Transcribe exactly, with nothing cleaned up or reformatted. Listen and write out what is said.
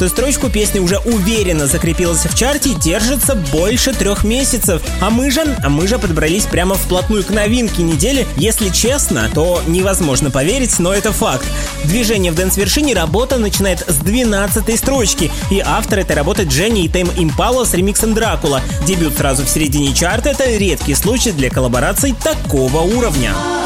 четырнадцатую строчку песня уже уверенно закрепилась в чарте и держится больше трех месяцев. А мы же, а мы же подобрались прямо вплотную к новинке недели. Если честно, то невозможно поверить, но это факт. Движение в дэнс-вершине работа начинает с двенадцатой строчки, и автор этой работы Дженни и Тейм Импала с ремиксом Дракула. Дебют сразу в середине чарта — это редкий случай для коллабораций такого уровня.